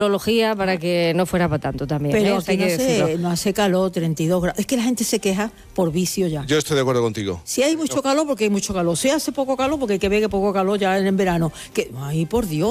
para que no fuera para tanto también. Pero Esto aquí hay que decirlo. no hace calor, 32 grados. Es que la gente se queja por vicio ya. Yo estoy de acuerdo contigo. Si hay mucho calor, porque hay mucho calor. Si hace poco calor, porque hay que ver que poco calor ya en verano. Ay, por Dios.